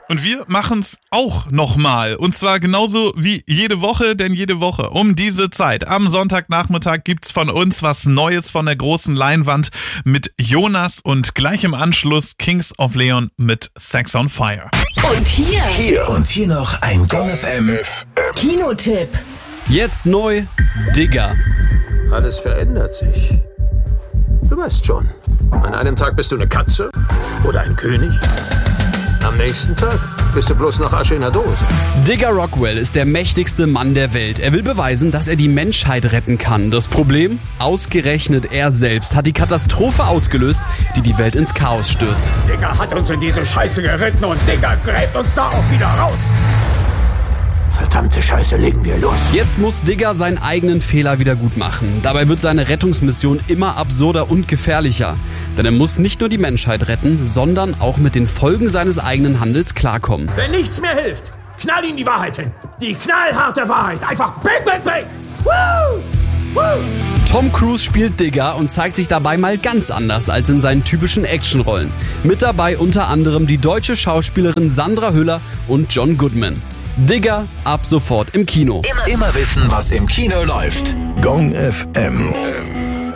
Und wir machen's auch nochmal. Und zwar genauso wie jede Woche, denn jede Woche um diese Zeit am Sonntagnachmittag gibt's von uns was Neues von der großen Leinwand mit Jonas und gleich im Anschluss Kings of Leon mit Sex on Fire. Und hier noch ein Gong FM Kinotipp. Jetzt neu, Digger. Alles verändert sich. Du weißt schon, an einem Tag bist du eine Katze oder ein König. Am nächsten Tag bist du bloß noch Asche in der Dose. Digger Rockwell ist der mächtigste Mann der Welt. Er will beweisen, dass er die Menschheit retten kann. Das Problem? Ausgerechnet er selbst hat die Katastrophe ausgelöst, die die Welt ins Chaos stürzt. Digger hat uns in diese Scheiße geritten und Digger gräbt uns da auch wieder raus. Verdammte Scheiße, legen wir los. Jetzt muss Digger seinen eigenen Fehler wieder gut machen. Dabei wird seine Rettungsmission immer absurder und gefährlicher. Denn er muss nicht nur die Menschheit retten, sondern auch mit den Folgen seines eigenen Handels klarkommen. Wenn nichts mehr hilft, knall ihm die Wahrheit hin. Die knallharte Wahrheit. Einfach bang, bang, bang. Woo! Woo! Tom Cruise spielt Digger und zeigt sich dabei mal ganz anders als in seinen typischen Actionrollen. Mit dabei unter anderem die deutsche Schauspielerin Sandra Hüller und John Goodman. Digger ab sofort im Kino. Immer wissen, was im Kino läuft. Gong FM.